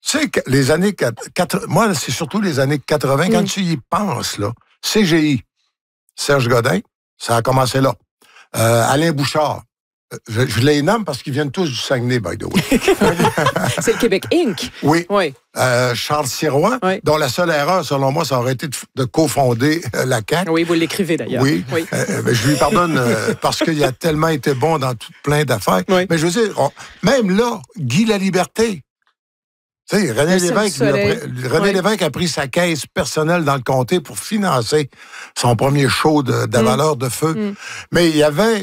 Tu sais, les années 4, moi, c'est surtout les années 80, quand tu y penses, là, CGI, Serge Godin, ça a commencé là. Alain Bouchard, je les nomme parce qu'ils viennent tous du Saguenay, by the way. C'est le Québec Inc. Oui. Oui. Charles Sirois, Oui. dont la seule erreur, selon moi, ça aurait été de cofonder la CAQ. Oui, vous l'écrivez d'ailleurs. Oui. Oui. Mais je lui pardonne parce qu'il a tellement été bon dans plein d'affaires. Oui. Mais je veux dire, même là, Guy Laliberté. Tu sais, René Lévesque a pris sa caisse personnelle dans le comté pour financer son premier show de valeur de feu. Mais il y avait...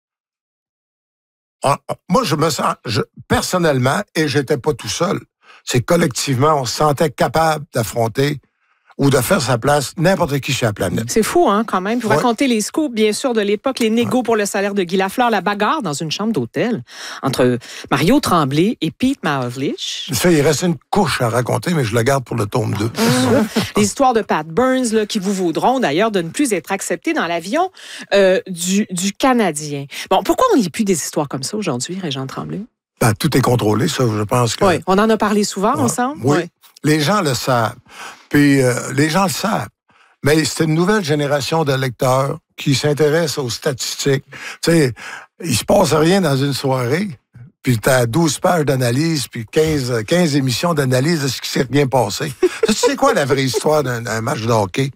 Moi, je me sens, personnellement, et j'étais pas tout seul, c'est collectivement, on se sentait capable d'affronter ou de faire sa place n'importe qui sur la planète. C'est fou, hein, quand même. Vous racontez les scoops, bien sûr, de l'époque, les négos pour le salaire de Guy Lafleur, la bagarre dans une chambre d'hôtel entre Mario Tremblay et Pete Mahovlich. Ça, il reste une couche à raconter, mais je le garde pour le tome 2. Les histoires de Pat Burns, là, qui vous vaudront d'ailleurs de ne plus être accepté dans l'avion du Canadien. Bon, pourquoi on n'y a plus des histoires comme ça aujourd'hui, Régent Tremblay? Ben, tout est contrôlé, ça, je pense que... Oui, on en a parlé souvent ensemble. Oui, les gens le savent. Puis les gens le savent. Mais c'est une nouvelle génération de lecteurs qui s'intéressent aux statistiques. Tu sais, il se passe rien dans une soirée, puis tu as 12 pages d'analyse, puis 15 émissions d'analyse de ce qui s'est bien passé. Tu sais quoi la vraie histoire d'un match de hockey?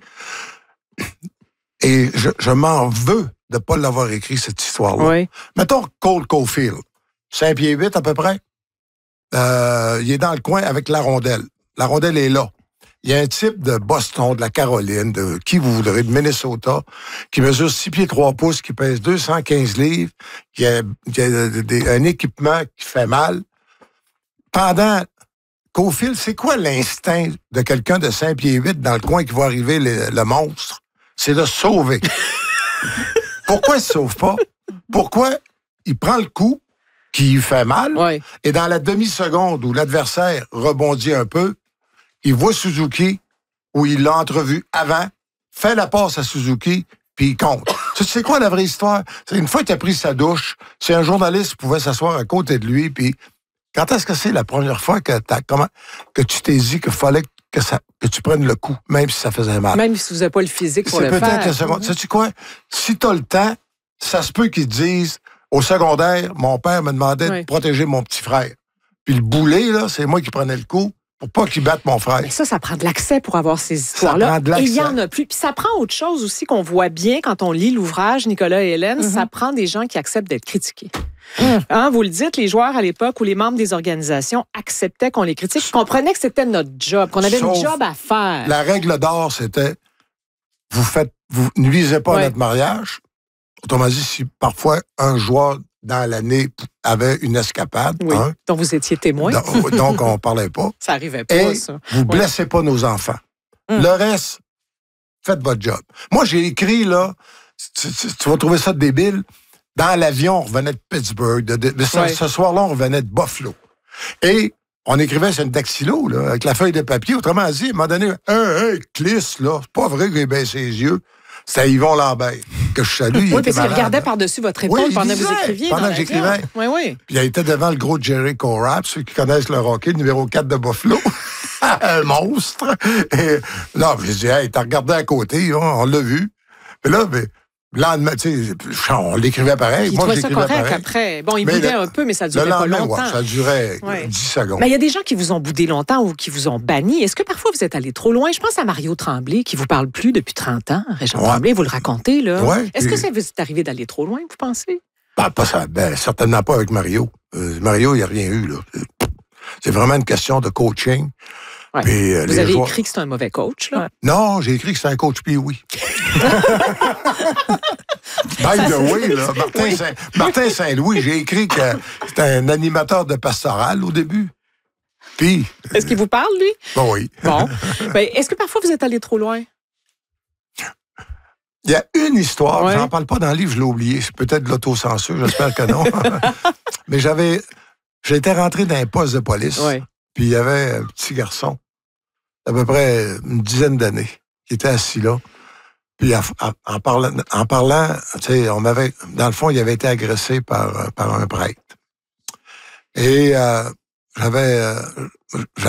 Et je m'en veux de ne pas l'avoir écrit, cette histoire-là. Oui. Mettons Cole Caulfield, 5 pieds 8 à peu près. Il est dans le coin avec la rondelle. La rondelle est là. Il y a un type de Boston, de la Caroline, de qui vous voudrez, de Minnesota, qui mesure 6 pieds 3 pouces, qui pèse 215 livres, qui a un équipement qui fait mal. Pendant Caulfield, c'est quoi l'instinct de quelqu'un de 5 pieds 8 dans le coin qui va arriver le monstre? C'est de se sauver. Pourquoi il se sauve pas? Pourquoi il prend le coup qui lui fait mal, et dans la demi-seconde où l'adversaire rebondit un peu, il voit Suzuki, où il l'a entrevu avant, fait la passe à Suzuki, puis il compte. Tu sais quoi la vraie histoire? C'est une fois qu'il a pris sa douche, c'est un journaliste qui pouvait s'asseoir à côté de lui, puis quand est-ce que c'est la première fois que tu t'es dit qu'il fallait que tu prennes le coup, même si ça faisait mal? Même si vous n'avez pas le physique pour le faire. C'est peut-être la seconde. Sais-tu quoi? Si t'as le temps, ça se peut qu'ils te disent, au secondaire, mon père me demandait de protéger mon petit frère. Puis le boulet, là, c'est moi qui prenais le coup pour pas qu'il batte mon frère. Mais ça prend de l'accès pour avoir ces histoires-là. Ça prend de l'accès. Et il y en a plus. Puis ça prend autre chose aussi qu'on voit bien quand on lit l'ouvrage, Nicolas et Hélène, ça prend des gens qui acceptent d'être critiqués. Hein, vous le dites, les joueurs à l'époque ou les membres des organisations acceptaient qu'on les critique, comprenaient que c'était notre job, qu'on avait une job à faire. La règle d'or, c'était vous nuisez pas à notre mariage. Autrement dit, si parfois un joueur dans l'année avait une escapade, dont vous étiez témoin. Donc on parlait pas. Ça arrivait pas, ça. Vous blessez pas nos enfants. Le reste, faites votre job. Moi, j'ai écrit, là, tu vas trouver ça débile, dans l'avion, on revenait de Pittsburgh. Ce soir-là, on revenait de Buffalo. Et on écrivait sur une dactylo, là, avec la feuille de papier. Autrement dit, à un moment donné, hey, Clis, là, c'est pas vrai que j'ai baissé les yeux. C'était Yvon Lambert, que je salue. Oui, parce qu'il regardait par-dessus votre épaule pendant que vous écriviez. Pendant que j'écrivais. Oui. Puis il était devant le gros Jerry Corrap, ceux qui connaissent le hockey, le numéro 4 de Buffalo. Un monstre. Et là, je dis, hey, t'as regardé à côté, on l'a vu. Mais là, le lendemain, tu sais, on l'écrivait pareil. Moi, trouvait ça correct après. Bon, il boudait un peu, mais ça durait pas longtemps. Ça durait 10 secondes. Mais il y a des gens qui vous ont boudé longtemps ou qui vous ont banni. Est-ce que parfois vous êtes allé trop loin? Je pense à Mario Tremblay, qui vous parle plus depuis 30 ans. Régent Tremblay, vous le racontez, là. Est-ce que ça vous est arrivé d'aller trop loin, vous pensez? Certainement pas avec Mario. Mario, il n'y a rien eu, là. C'est vraiment une question de coaching. Puis, vous avez écrit que c'est un mauvais coach, là? Non, j'ai écrit que c'est un coach Pee-Wee. By the way, là, Martin Saint-Louis, j'ai écrit que c'était un animateur de pastoral au début. Puis... Est-ce qu'il vous parle, lui? Oui. Bon. Est-ce que parfois vous êtes allé trop loin? Il y a une histoire, j'en parle pas dans le livre, je l'ai oublié. C'est peut-être de l'autocensure, j'espère que non. Mais j'étais rentré dans un poste de police. Puis il y avait un petit garçon, d'à peu près une dizaine d'années, qui était assis là. Puis en parlant, tu sais, dans le fond, il avait été agressé par un prêtre. Et j'avais